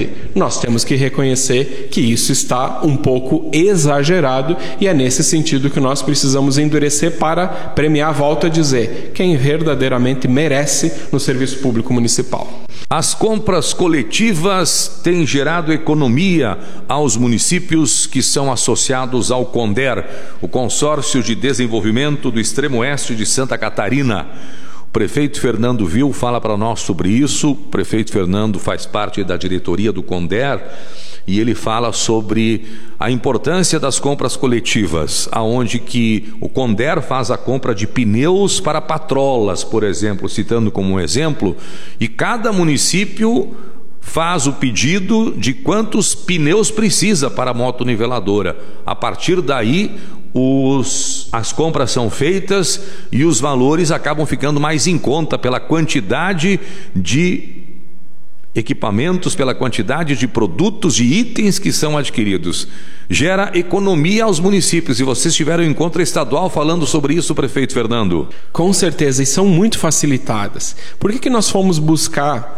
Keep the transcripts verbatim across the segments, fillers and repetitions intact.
Infelizmente, nós temos que reconhecer que isso está um pouco exagerado e é nesse sentido que nós precisamos endurecer para premiar, volto a dizer, quem verdadeiramente merece no serviço público municipal. As compras coletivas têm gerado economia aos municípios que são associados ao CONDER, o Consórcio de Desenvolvimento do Extremo Oeste de Santa Catarina. O prefeito Fernando Vil fala para nós sobre isso. O prefeito Fernando faz parte da diretoria do CONDER e ele fala sobre a importância das compras coletivas, aonde que o CONDER faz a compra de pneus para patrolas, por exemplo, citando como um exemplo, e cada município faz o pedido de quantos pneus precisa para a motoniveladora. A partir daí, os, as compras são feitas e os valores acabam ficando mais em conta pela quantidade de equipamentos, pela quantidade de produtos e itens que são adquiridos. Gera economia aos municípios. E vocês tiveram um encontro estadual falando sobre isso, prefeito Fernando? Com certeza, e são muito facilitadas. Por que que nós fomos buscar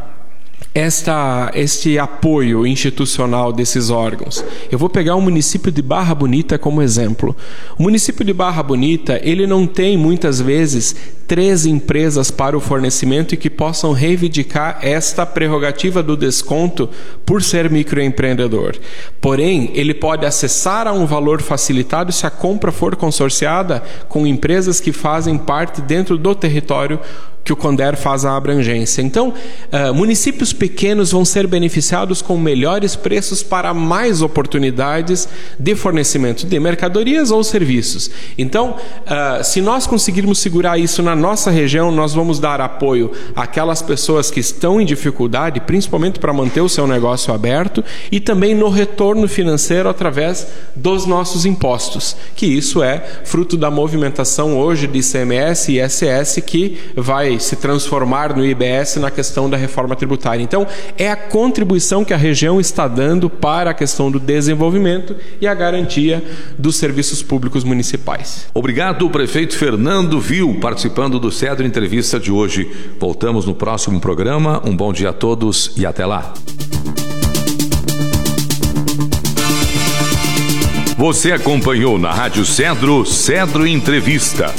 Esta, este apoio institucional desses órgãos? Eu vou pegar o município de Barra Bonita como exemplo. O município de Barra Bonita, ele não tem muitas vezes três empresas para o fornecimento e que possam reivindicar esta prerrogativa do desconto por ser microempreendedor. Porém, ele pode acessar a um valor facilitado se a compra for consorciada com empresas que fazem parte dentro do território que o CONDER faz a abrangência. Então, uh, municípios pequenos vão ser beneficiados com melhores preços para mais oportunidades de fornecimento de mercadorias ou serviços. Então, uh, se nós conseguirmos segurar isso na nossa região, nós vamos dar apoio àquelas pessoas que estão em dificuldade, principalmente para manter o seu negócio aberto, e também no retorno financeiro através dos nossos impostos, que isso é fruto da movimentação hoje de I C M S e I S S que vai se transformar no I B S na questão da reforma tributária. Então, é a contribuição que a região está dando para a questão do desenvolvimento e a garantia dos serviços públicos municipais. Obrigado, prefeito Fernando Vil, participando do Cedro Entrevista de hoje. Voltamos no próximo programa. Um bom dia a todos e até lá. Você acompanhou na Rádio Cedro, Cedro Entrevista.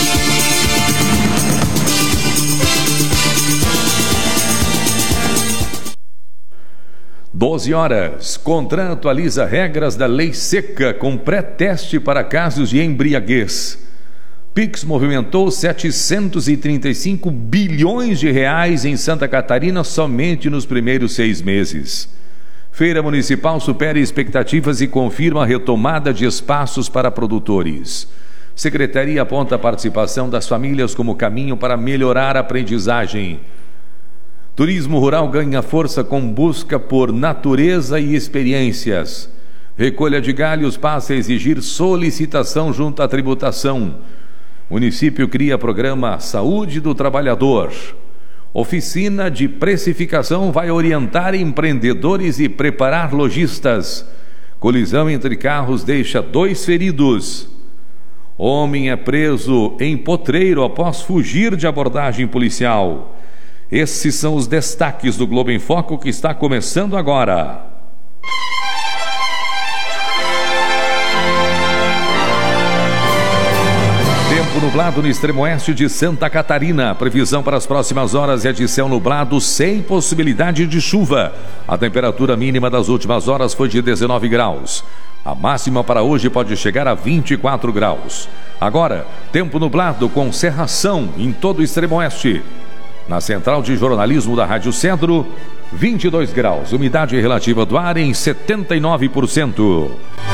doze horas. CONTRAN atualiza regras da Lei Seca com pré-teste para casos de embriaguez. Pix movimentou setecentos e trinta e cinco bilhões de reais em Santa Catarina somente nos primeiros seis meses. Feira Municipal supera expectativas e confirma a retomada de espaços para produtores. Secretaria aponta a participação das famílias como caminho para melhorar a aprendizagem. Turismo rural ganha força com busca por natureza e experiências. Recolha de galhos passa a exigir solicitação junto à tributação. Município cria programa Saúde do Trabalhador. Oficina de precificação vai orientar empreendedores e preparar lojistas. Colisão entre carros deixa dois feridos. Homem é preso em Potreiro após fugir de abordagem policial. Esses são os destaques do Globo em Foco que está começando agora. Tempo nublado no extremo oeste de Santa Catarina. Previsão para as próximas horas é de céu nublado sem possibilidade de chuva. A temperatura mínima das últimas horas foi de dezenove graus. A máxima para hoje pode chegar a vinte e quatro graus. Agora, tempo nublado com cerração em todo o extremo oeste. Na central de jornalismo da Rádio Cedro, vinte e dois graus. Umidade relativa do ar em setenta e nove por cento.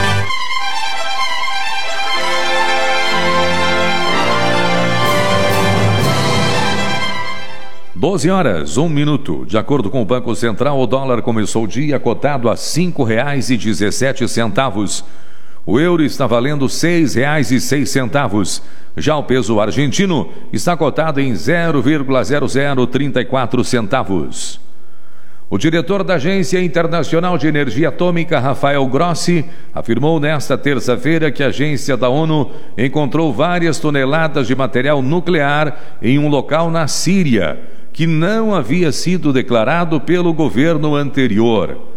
doze horas, um minuto. De acordo com o Banco Central, o dólar começou o dia cotado a cinco reais e dezessete centavos. O euro está valendo seis reais e seis centavos. Já o peso argentino está cotado em zero vírgula zero zero três quatro centavos. O diretor da Agência Internacional de Energia Atômica, Rafael Grossi, afirmou nesta terça-feira que a agência da ONU encontrou várias toneladas de material nuclear em um local na Síria, que não havia sido declarado pelo governo anterior.